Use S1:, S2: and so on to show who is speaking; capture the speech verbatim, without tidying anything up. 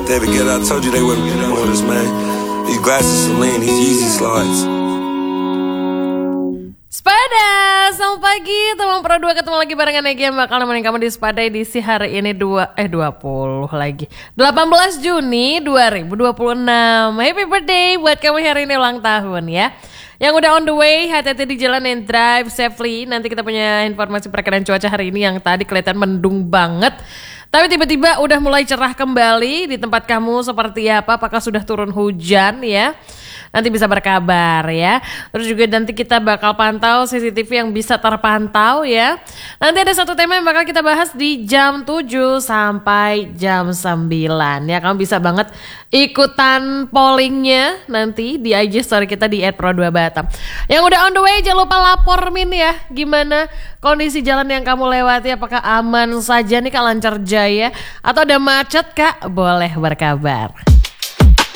S1: David Guetta, I told you they wouldn't be done with us, man. These glasses Celine, these Yeezy slides.
S2: Spada, selamat pagi teman Pro dua, ketemu lagi barengan Egy yang bakal nemenin kamu di Spada edisi hari ini dua eh dua puluh lagi delapan belas Juni dua ribu dua puluh enam. Happy birthday buat kamu hari ini ulang tahun ya. Yang udah on the way, hati-hati di jalan and drive safely. Nanti kita punya informasi perakiraan cuaca hari ini yang tadi kelihatan mendung banget. Tapi tiba-tiba udah mulai cerah kembali. Di tempat kamu seperti apa? Apakah sudah turun hujan ya? Nanti bisa berkabar ya. Terus juga nanti kita bakal pantau C C T V yang bisa terpantau ya. Nanti ada satu tema yang bakal kita bahas di jam tujuh sampai jam sembilan ya. Kamu bisa banget ikutan pollingnya nanti di I G story kita di et pro dua batam. Yang udah on the way jangan lupa lapor Min ya. Gimana kondisi jalan yang kamu lewati, apakah aman saja nih Kak, lancar jaya atau ada macet Kak? Boleh berkabar.